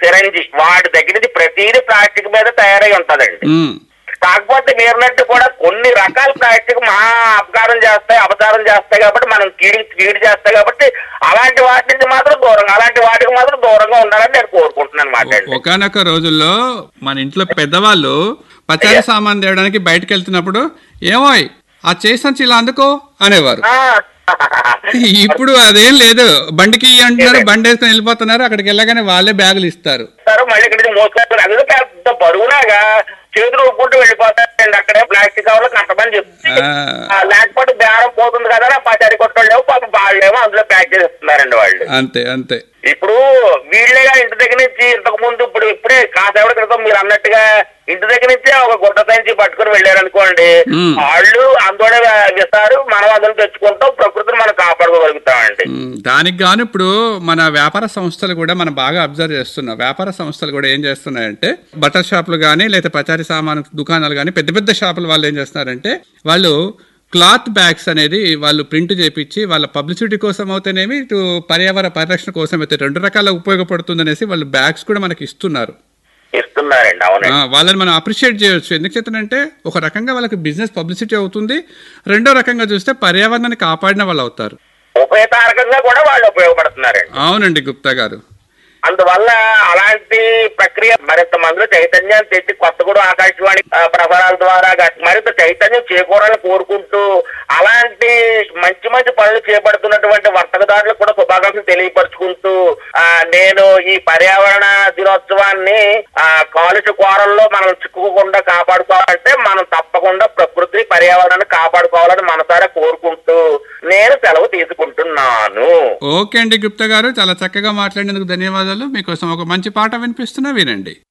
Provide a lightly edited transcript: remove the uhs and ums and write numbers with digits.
సిరంజి వాటి దగ్గర నుంచి ప్రతిదీ ప్లాస్టిక్ మీద తయారై ఉంటదండి. కాకపోతే మీరున్నట్టు కూడా కొన్ని రకాల ప్లాస్టిక్ మహా అపకారం చేస్తాయి, అపచారం చేస్తాయి కాబట్టి మనం కీడు చేస్తాయి కాబట్టి అలాంటి వాటి నుంచి మాత్రం దూరంగా, అలాంటి వాటికి మాత్రం దూరంగా ఉండాలని నేను కోరుకుంటున్నాను మాట. ఒకనొక రోజుల్లో మన ఇంట్లో పెద్దవాళ్ళు పచారీ సామాన్ తేయడానికి బయటకు వెళ్తున్నప్పుడు ఏమో ఆ చేసి ఇలా అందుకో అనేవారు. ఇప్పుడు అదేం లేదు, బండికి అంటున్నారు, బండి వేసుకుని వెళ్ళిపోతున్నారు, అక్కడికి వెళ్ళగానే వాళ్ళే బ్యాగులు ఇస్తారు. మళ్ళీ ఇక్కడ మోసుకొస్తారు, అది పెద్ద బరువులాగా చేతులు ఊపుకుంటూ వెళ్ళిపోతారండి. అక్కడే ప్లాస్టిక్ కవర్లు కట్టమని చెప్తే లేకపోతే బేరం పోతుంది కదా పచారీ కొట్టలేము, పాపం వాళ్ళేమో అందులో ప్యాక్ చేస్తున్నారండి వాళ్ళు. అంతే అంతే. ఇప్పుడు వీళ్ళేగా ఇంటి దగ్గర నుంచి ఇంతకు ముందు ఇప్పుడే కాసేపటి క్రితం మీరు అన్నట్టుగా ఇంటి దగ్గర నుంచే ఒక గుడ్డ సంచి పట్టుకుని వెళ్ళారనుకోండి, వాళ్ళు అందులోనే వేస్తారు, మనం అందులో తెచ్చుకుంటాం, ప్రకృతిని మనం కాపాడుకోగలుగుతామండి. దానికి గాను ఇప్పుడు మన వ్యాపార సంస్థలు కూడా మనం బాగా అబ్జర్వ్ చేస్తున్నాం. వ్యాపార సంస్థలు కూడా ఏం చేస్తున్నాయంటే బట్టల షాపులు కానీ లేదా పచారీ సామాను దుకాణాలు కానీ పెద్ద పెద్ద షాపుల వాళ్ళు ఏం చేస్తున్నారంటే వాళ్ళు క్లాత్ బ్యాగ్స్ అనేది వాళ్ళు ప్రింట్ చేపించి వాళ్ళ పబ్లిసిటీ కోసం అవుతేనేమి ఇటు పర్యావరణ పరిరక్షణ కోసం అయితే రెండు రకాల ఉపయోగపడుతుంది అనేసి వాళ్ళు బ్యాగ్స్ కూడా మనకి ఇస్తున్నారు. వాళ్ళని మనం అప్రిషియేట్ చేయొచ్చు. ఎందుకు చెప్తానంటే ఒక రకంగా వాళ్ళకి బిజినెస్ పబ్లిసిటీ అవుతుంది, రెండో రకంగా చూస్తే పర్యావరణాన్ని కాపాడిన వాళ్ళు అవుతారు, ఉపయోగకరంగా కూడా వాళ్ళు ఉపయోగపడుతున్నారు. అవునండి గుప్తా గారు. అందువల్ల అలాంటి ప్రక్రియ మరింత మందిలో చైతన్యాన్ని తెచ్చి కొత్తగూడెం ఆకాశవాణి ప్రసారాల ద్వారా మరింత చైతన్యం చేకూరాలని కోరుకుంటూ అలాంటి మంచి మంచి పనులు చేపడుతున్నటువంటి వర్తకదారులకు కూడా శుభాకాంక్షలు తెలియపరుచుకుంటూ నేను ఈ పర్యావరణ దినోత్సవాన్ని కాలుష్య కోరల్లో మనం చిక్కుకోకుండా కాపాడుకోవాలంటే మనం తప్పకుండా ప్రకృతి పర్యావరణాన్ని కాపాడుకోవాలని మనసారా కోరుకుంటూ నేను సెలవు తీసుకుంటున్నాను. ఓకే అండి గుప్తా గారు, చాలా చక్కగా మాట్లాడినందుకు ధన్యవాదాలు. మీకోసం ఒక మంచి పాట వినిపిస్తున్నా, వినండి.